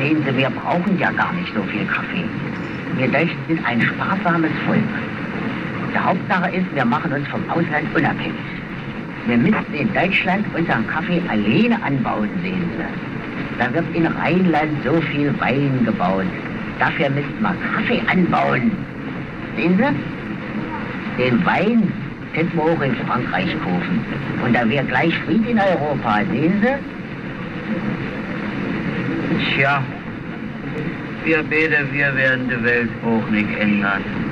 Sehen Sie, wir brauchen ja gar nicht so viel Kaffee. Wir Deutschen sind ein sparsames Volk. Die Hauptsache ist, wir machen uns vom Ausland unabhängig. Wir müssten in Deutschland unseren Kaffee alleine anbauen, sehen Sie. Da wird in Rheinland so viel Wein gebaut. Dafür müssten wir Kaffee anbauen. Sehen Sie? Den Wein könnten wir auch in Frankreich kaufen. Und da wäre gleich Frieden in Europa, sehen Sie? Tja, wir werden die Welt auch nicht ändern.